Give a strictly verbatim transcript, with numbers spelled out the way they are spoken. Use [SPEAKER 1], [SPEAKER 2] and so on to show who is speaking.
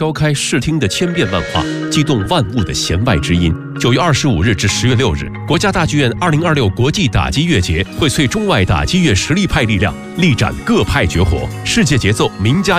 [SPEAKER 1] 敲开视听的千变万化，激动万物的弦外之音。九月二十五日至十月六日，国家大剧院二零二六国际打击乐节荟萃中外打击乐实力派力量，力展各派绝活，世界节奏名家